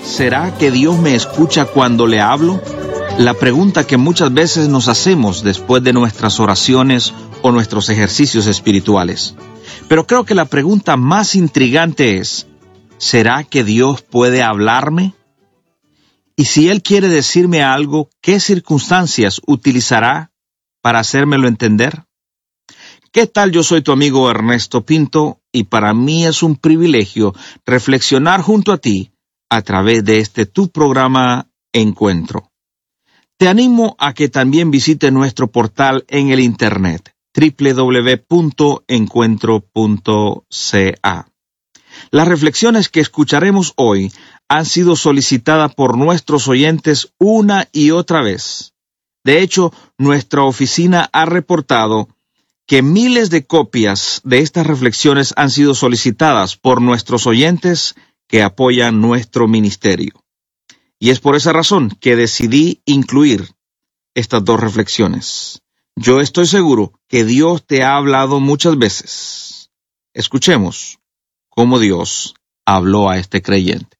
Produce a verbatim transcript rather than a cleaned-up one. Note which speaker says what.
Speaker 1: ¿Será que Dios me escucha cuando le hablo? La pregunta que muchas veces nos hacemos después de nuestras oraciones o nuestros ejercicios espirituales. Pero creo que la pregunta más intrigante es, ¿será que Dios puede hablarme? Y si Él quiere decirme algo, ¿qué circunstancias utilizará para hacérmelo entender? ¿Qué tal? Yo soy tu amigo Ernesto Pinto y para mí es un privilegio reflexionar junto a ti a través de este tu programa Encuentro. Te animo a que también visite nuestro portal en el internet doble u doble u doble u punto encuentro punto c a. Las reflexiones que escucharemos hoy han sido solicitadas por nuestros oyentes una y otra vez. De hecho, nuestra oficina ha reportado que miles de copias de estas reflexiones han sido solicitadas por nuestros oyentes que apoyan nuestro ministerio. Y es por esa razón que decidí incluir estas dos reflexiones. Yo estoy seguro que Dios te ha hablado muchas veces. Escuchemos cómo Dios habló a este creyente.